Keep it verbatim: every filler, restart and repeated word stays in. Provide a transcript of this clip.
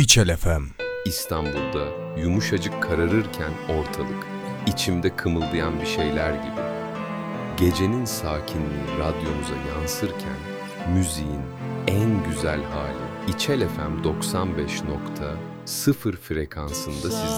İçel F M. İstanbul'da yumuşacık kararırken ortalık, içimde kımıldayan bir şeyler gibi. Gecenin sakinliği radyomuza yansırken, müziğin en güzel hali İçel F M doksan beş nokta sıfır frekansında siz